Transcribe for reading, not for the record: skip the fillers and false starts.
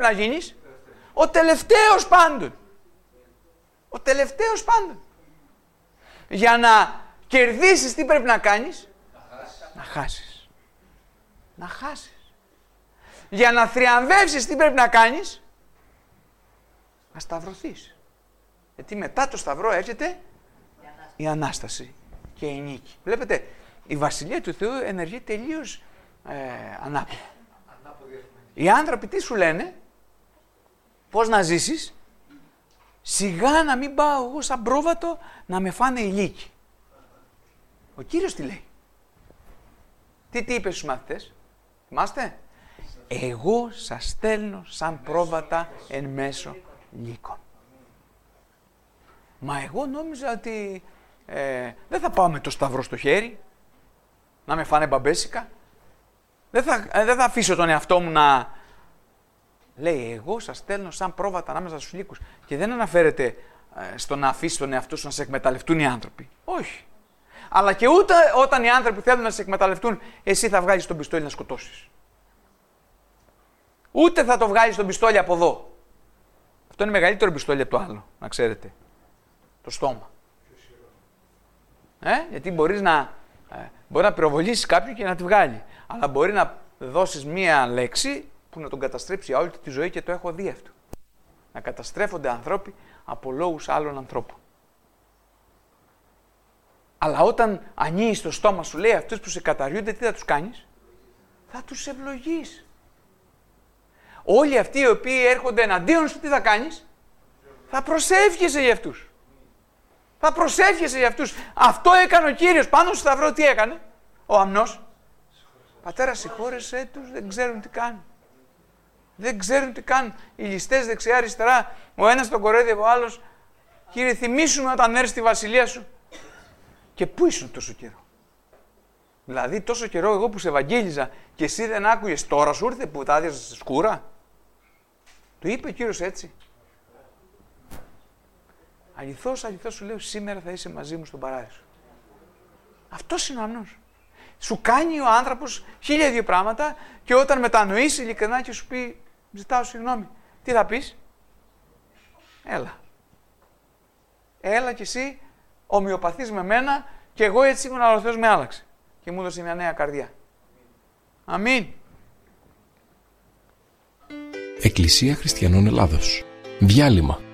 να γίνεις? Ο τελευταίος πάντων. Ο τελευταίος πάντων. Για να κερδίσεις τι πρέπει να κάνεις? Να χάσεις. Να χάσεις. Για να θριαμβεύσεις τι πρέπει να κάνεις? Να σταυρωθείς. Γιατί μετά το σταυρό έρχεται η Ανάσταση και η νίκη. Βλέπετε, η Βασιλεία του Θεού ενεργεί τελείως ανάποδα. Οι άνθρωποι τι σου λένε? Πώς να ζήσεις? Σιγά να μην πάω εγώ σαν πρόβατο να με φάνε οι λύκοι. Ο Κύριος τι λέει? Τι είπε στους μαθητές? Θυμάστε? Εγώ σας στέλνω σαν πρόβατα εν μέσω λύκων. Μα εγώ νόμιζα ότι δεν θα πάω με το σταυρό στο χέρι να με φάνε μπαμπέσικα. Δεν θα αφήσω τον εαυτό μου να... Λέει, εγώ σας στέλνω σαν πρόβατα ανάμεσα στους λύκους. Και δεν αναφέρεται στο να αφήσει τον εαυτό σου να σε εκμεταλλευτούν οι άνθρωποι. Όχι. Αλλά και ούτε όταν οι άνθρωποι θέλουν να σε εκμεταλλευτούν, εσύ θα βγάλεις τον πιστόλι να σκοτώσεις. Ούτε θα το βγάλεις τον πιστόλι από εδώ. Αυτό είναι μεγαλύτερο πιστόλι από το άλλο, να ξέρετε. Το στόμα. Γιατί μπορεί να πυροβολήσεις κάποιον και να τη βγάλει. Αλλά μπορεί να δώσεις μία λέξη που να τον καταστρέψει όλη τη ζωή, και το έχω δει αυτό. Να καταστρέφονται ανθρώποι από λόγους άλλων ανθρώπων. Αλλά όταν ανοίγεις το στόμα σου, λέει, αυτούς που σε καταριούνται, τι θα τους κάνεις? Θα τους ευλογείς. Όλοι αυτοί οι οποίοι έρχονται εναντίον σου, τι θα κάνεις? Θα προσεύχεσαι για αυτούς. Θα προσεύχεσαι για αυτούς. Αυτό έκανε ο Κύριος πάνω στο σταυρό. Τι έκανε ο αμνός? Πατέρα, συγχώρεσέ τους, δεν ξέρουν τι κάνουν. Δεν ξέρουν τι κάνουν. Οι ληστές δεξιά-αριστερά, ο ένας τον κορόιδευε, ο άλλος. Κύριε, θυμήσου με όταν έρθει στη βασιλεία σου. Και πού ήσουν τόσο καιρό? Δηλαδή, τόσο καιρό εγώ που σε ευαγγέλιζα και εσύ δεν άκουγες, τώρα σου ήρθε που τα άδειαζες στη σκούρα? Το είπε ο Κύριος έτσι. Αληθώς, αληθώς σου λέω, σήμερα θα είσαι μαζί μου στον παράδεισο. Αυτός είναι ο αμνός. Σου κάνει ο άνθρωπος 1002 πράγματα και όταν μετανοήσει ειλικρινά και σου πει, ζητάω συγγνώμη, τι θα πεις? Έλα. Έλα κι εσύ ομοιοπαθείς με μένα και εγώ έτσι ήμουν, αλλά ο Θεός με άλλαξε και μου έδωσε μια νέα καρδιά. Αμήν. Εκκλησία Χριστιανών Ελλάδος. Διάλειμμα.